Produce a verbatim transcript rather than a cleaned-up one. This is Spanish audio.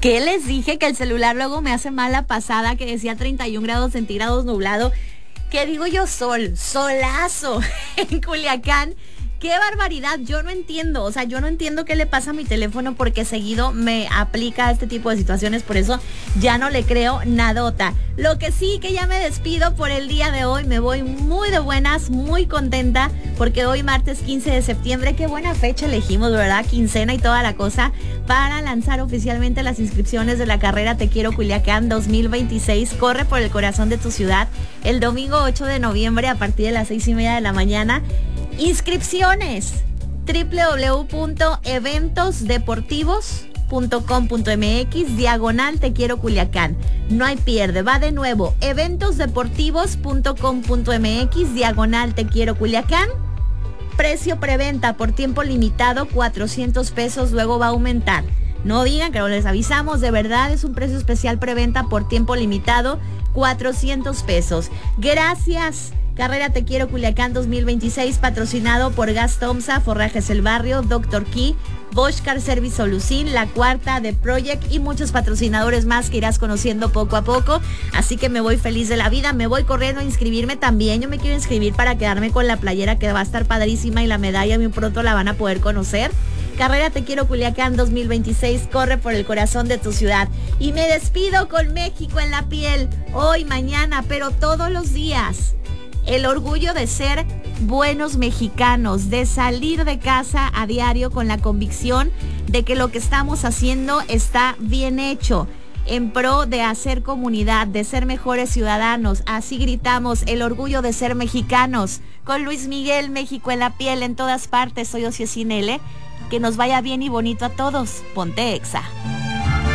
¿Qué les dije? Que el celular luego me hace mala pasada, que decía treinta y un grados centígrados nublado. ¿Qué digo yo? Sol, solazo en Culiacán. ¡Qué barbaridad! Yo no entiendo, o sea, yo no entiendo qué le pasa a mi teléfono porque seguido me aplica este tipo de situaciones, por eso ya no le creo nadota. Lo que sí, que ya me despido por el día de hoy, me voy muy de buenas, muy contenta, porque hoy martes quince de septiembre, qué buena fecha elegimos, ¿verdad? Quincena y toda la cosa, para lanzar oficialmente las inscripciones de la carrera Te Quiero Culiacán dos mil veintiséis, corre por el corazón de tu ciudad, el domingo ocho de noviembre a partir de las seis y media de la mañana. Inscripciones doble u doble u doble u punto eventos deportivos punto com punto m x diagonal Te Quiero Culiacán. No hay pierde, va de nuevo, eventos deportivos punto com punto m x diagonal Te Quiero Culiacán. Precio preventa por tiempo limitado, cuatrocientos pesos, luego va a aumentar. No digan que no les avisamos, de verdad es un precio especial preventa por tiempo limitado, cuatrocientos pesos. Gracias. Carrera Te Quiero Culiacán dos mil veintiséis, patrocinado por Gas Tomsa, Forrajes El Barrio, Doctor Key, Bosch Car Service Solucin, La Cuarta, The Project y muchos patrocinadores más que irás conociendo poco a poco. Así que me voy feliz de la vida, me voy corriendo a inscribirme también. Yo me quiero inscribir para quedarme con la playera, que va a estar padrísima, y la medalla muy pronto la van a poder conocer. Carrera Te Quiero Culiacán dos mil veintiséis, corre por el corazón de tu ciudad. Y me despido con México en la piel, hoy, mañana, pero todos los días. El orgullo de ser buenos mexicanos, de salir de casa a diario con la convicción de que lo que estamos haciendo está bien hecho, en pro de hacer comunidad, de ser mejores ciudadanos. Así gritamos, el orgullo de ser mexicanos. Con Luis Miguel, México en la piel, en todas partes. Soy Ociacinele. Que nos vaya bien y bonito a todos. Ponte Exa.